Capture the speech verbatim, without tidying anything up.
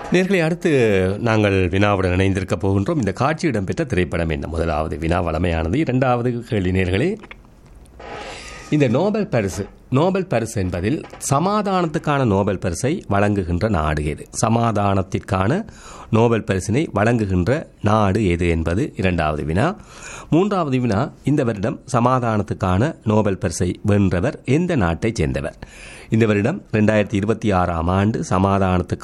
நேர்களை அடுத்து நாங்கள் வினாவுடன் இணைந்திருக்க போகின்றோம். இந்த காட்சி இடம்பெற்ற திரைப்படம் என்ன? முதலாவது வினா வளமையானது. இரண்டாவது கேள்வி நேர்களே, இந்த நோபல் பரிசு நோபல் பரிசு என்பதில் சமாதானத்துக்கான நோபல் பரிசை வழங்குகின்ற நாடு எது? சமாதானத்திற்கான நோபல் பரிசினை வழங்குகின்ற நாடு எது என்பது இரண்டாவது வினா. மூன்றாவது வினா, இந்த வருடம் சமாதானத்துக்கான நோபல் பரிசை வென்றவர் எந்த நாட்டைச் சேர்ந்தவர்? இந்த வருடம் இரண்டாயிரத்தி இருபத்தி ஆறாம் ஆண்டு சமாதானத்துக்கான